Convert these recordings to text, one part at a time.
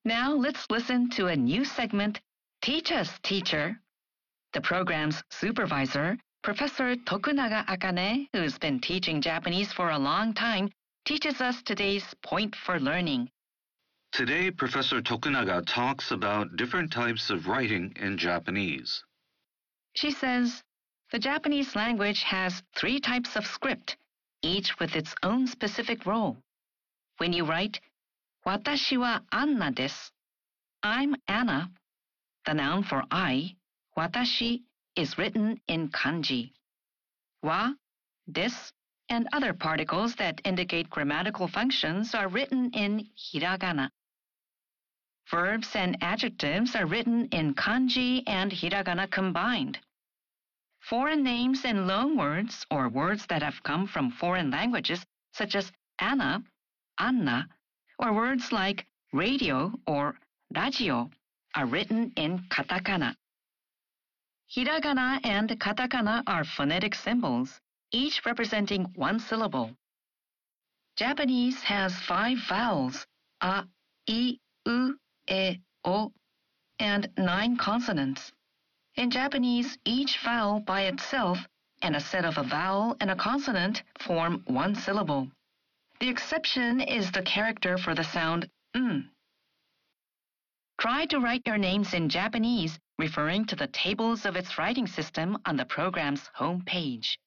Now let's listen to a new segment, Teach Us, Teacher. The program's supervisor, Professor Tokunaga Akane, who's been teaching Japanese for a long time, teaches us today's point for learning. Today, Professor Tokunaga talks about different types of writing in Japanese. She says, the Japanese language has 3 types of script, each with its own specific role. When you write, 私はAnnaです, I'm Anna, the noun for I, 私, is written in kanji. Wa, des, and other particles that indicate grammatical functions are written in hiragana. Verbs and adjectives are written in kanji and hiragana combined. Foreign names and loanwords, or words that have come from foreign languages, such as Anna, Anna, or words like radio or radio, are written in katakana. Hiragana and katakana are phonetic symbols, each representing 1 syllable. Japanese has 5 vowels, a, I, u, e, o, and 9 consonants. In Japanese, each vowel by itself and a set of a vowel and a consonant form 1 syllable. The exception is the character for the sound m. Try to write your names in Japanese, referring to the tables of its writing system on the program's home page.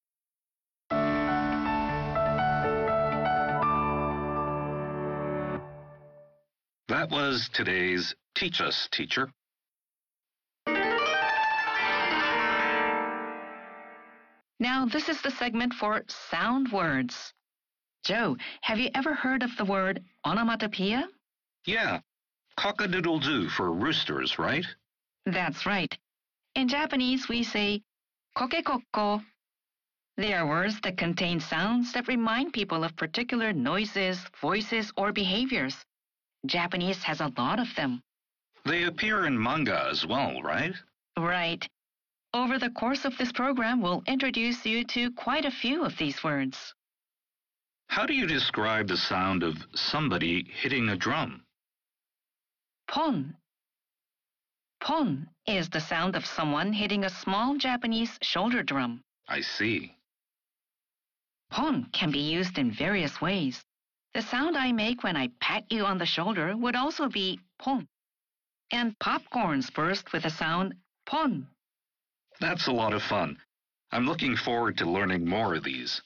That was today's Teach Us, Teacher. Now this is the segment for sound words. Joe, have you ever heard of the word onomatopoeia? Yeah, cock-a-doodle-doo for roosters, right? That's right. In Japanese, we say kokekokko. They are words that contain sounds that remind people of particular noises, voices, or behaviors. Japanese has a lot of them. They appear in manga as well, right? Right. Over the course of this program, we'll introduce you to quite a few of these words. How do you describe the sound of somebody hitting a drum? Pon. Pon is the sound of someone hitting a small Japanese shoulder drum. I see. Pon can be used in various ways. The sound I make when I pat you on the shoulder would also be pon. And popcorns burst with the sound pon. That's a lot of fun. I'm looking forward to learning more of these.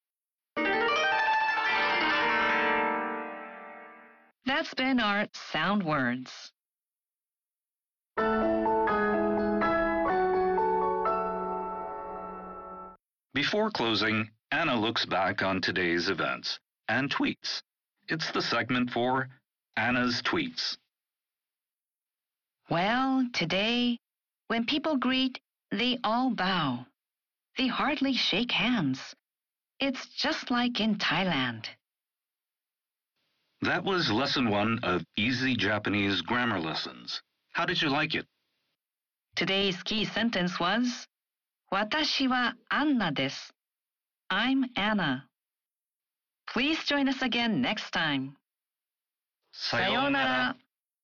That's been our sound words. Before closing, Anna looks back on today's events and tweets. It's the segment for Anna's Tweets. Well, today, when people greet, they all bow. They hardly shake hands. It's just like in Thailand. That was lesson 1 of Easy Japanese Grammar Lessons. How did you like it? Today's key sentence was, 私はAnnaです. I'm Anna. Please join us again next time. さようなら。